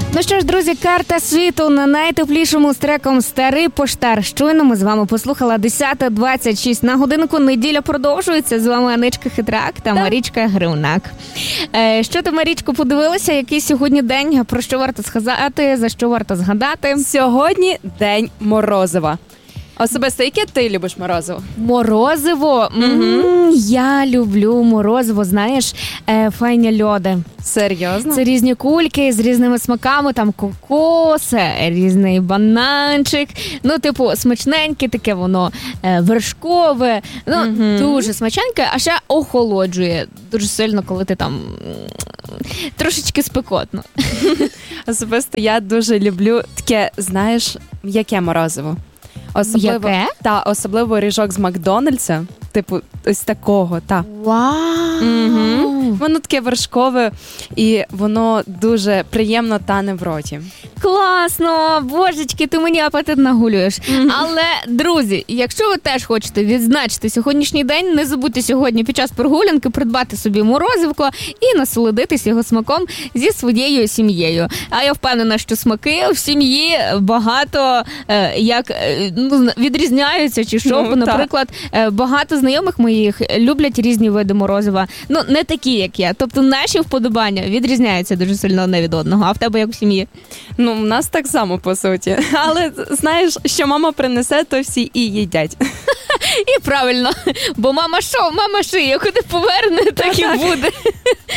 Ну що ж, друзі, карта світу на найтеплішому з треком «Старий поштар». Щойно ми з вами послухала 10:26 на годинку. Неділя продовжується. З вами Аничка Хитрак та Марічка Гривнак. Що ти, Марічко, подивилася? Який сьогодні день? Про що варто сказати? За що варто згадати? Сьогодні день морозива. Особисто, яке ти любиш морозиво? Морозиво? Я люблю морозиво, знаєш, файні льоди. Серйозно? Це різні кульки з різними смаками, там кокос, різний бананчик. Ну, типу, смачненьке таке воно, вершкове. Ну, дуже смачненьке, а ще охолоджує дуже сильно, коли ти там трошечки спекотно. Особисто я дуже люблю таке, знаєш, м'яке морозиво. Особливо, яке? Особливо ріжок з Макдональдса. Типу, ось такого, та. Вау! Воно таке вершкове, і воно дуже приємно тане в роті. Класно! Божечки, ти мені апетит нагулюєш. Але, друзі, якщо ви теж хочете відзначити сьогоднішній день, не забудьте сьогодні під час прогулянки придбати собі морозивко і насолодитись його смаком зі своєю сім'єю. А я впевнена, що смаки в сім'ї багато відрізняються чи що. Наприклад, багато знайомих моїх люблять різні види морозива. Ну, не такі, як я. Тобто наші вподобання відрізняються дуже сильно одне від одного. А в тебе як в сім'ї? Ну, в нас так само, по суті. Але, знаєш, що мама принесе, то всі і їдять. І правильно. Бо мама що? Мама шиє. Куди поверне, так і буде.